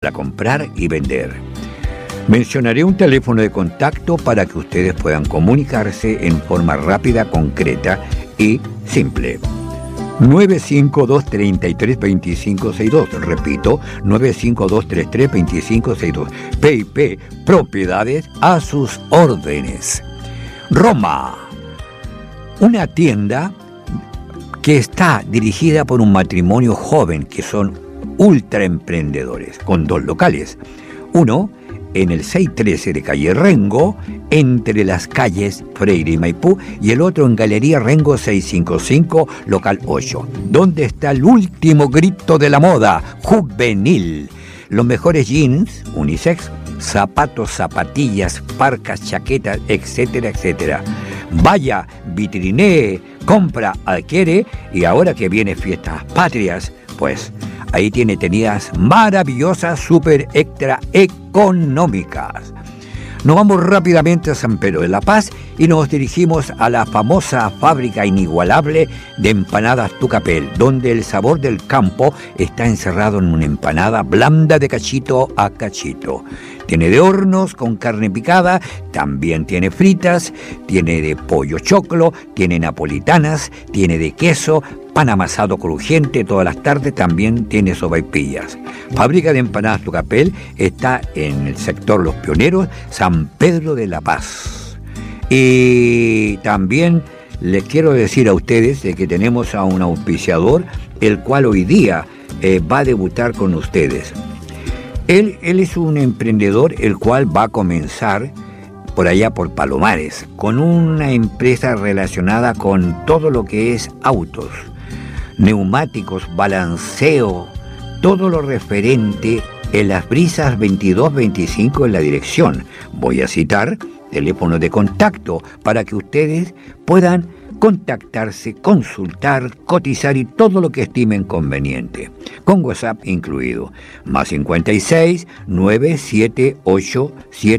para comprar y vender. Mencionaré un teléfono de contacto para que ustedes puedan comunicarse en forma rápida, concreta y simple. 952-33-2562. Repito, 952-33-2562. P&P Propiedades a sus órdenes. Roma, una tienda que está dirigida por un matrimonio joven que son ultra emprendedores, con 2 locales. Uno en el 613 de calle Rengo, entre las calles Freire y Maipú, y el otro en Galería Rengo 655, local 8, donde está el último grito de la moda juvenil. Los mejores jeans, unisex, zapatos, zapatillas, parcas, chaquetas, etcétera, etcétera. Vaya, vitrinee, compra, adquiere, y ahora que viene Fiestas Patrias, pues ahí tiene tenidas maravillosas, super extra económicas. Nos vamos rápidamente a San Pedro de la Paz y nos dirigimos a la famosa fábrica inigualable de empanadas Tucapel, donde el sabor del campo está encerrado en una empanada blanda de cachito a cachito. Tiene de hornos con carne picada, también tiene fritas, tiene de pollo choclo, tiene napolitanas, tiene de queso, pan amasado crujiente todas las tardes, también tiene sopaipillas. Fábrica de empanadas Tucapel está en el sector Los Pioneros, San Pedro de la Paz. Y también les quiero decir a ustedes de que tenemos a un auspiciador, el cual hoy día va a debutar con ustedes. Él es un emprendedor el cual va a comenzar por allá por Palomares, con una empresa relacionada con todo lo que es autos, neumáticos, balanceo, todo lo referente en las brisas 2225 en la dirección. Voy a citar teléfono de contacto para que ustedes puedan contactarse, consultar, cotizar y todo lo que estimen conveniente, con WhatsApp incluido, más 56 978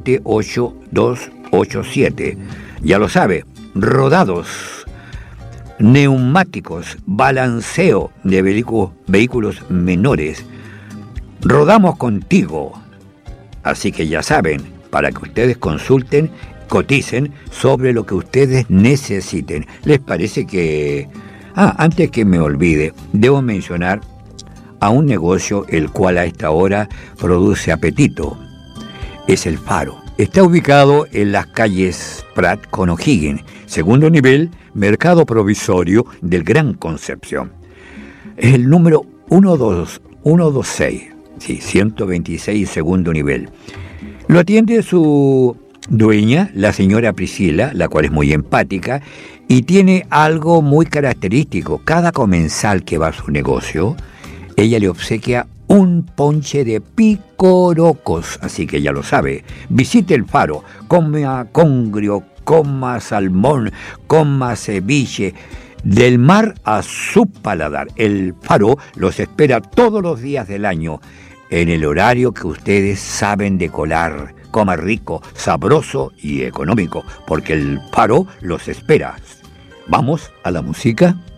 78287. Ya lo sabe, rodados, neumáticos, balanceo de vehículos menores. Rodamos contigo. Así que ya saben, para que ustedes consulten, coticen sobre lo que ustedes necesiten. ¿Les parece que...? Antes que me olvide, debo mencionar a un negocio el cual a esta hora produce apetito. Es el Faro. Está ubicado en las calles Prat con O'Higgins, segundo nivel, Mercado Provisorio del Gran Concepción. Es el número 126, sí, 126, segundo nivel. Lo atiende su dueña, la señora Priscila, la cual es muy empática y tiene algo muy característico. Cada comensal que va a su negocio, ella le obsequia un ponche de picorocos, así que ya lo sabe. Visite el Faro, coma congrio, coma salmón, coma ceviche, del mar a su paladar. El Faro los espera todos los días del año, en el horario que ustedes saben decorar. Coma rico, sabroso y económico, porque el Faro los espera. ¿Vamos a la música?